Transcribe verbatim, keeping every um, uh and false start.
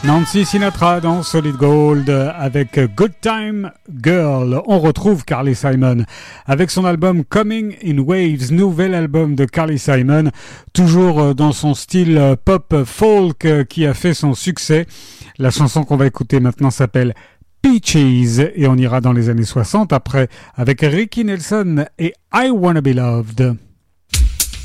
Nancy Sinatra dans Solid Gold avec Good Time Girl. On retrouve Carly Simon avec son album Coming in Waves, nouvel album de Carly Simon, toujours dans son style pop folk qui a fait son succès. La chanson qu'on va écouter maintenant s'appelle Peaches et on ira dans les années soixante après avec Ricky Nelson et I Wanna Be Loved.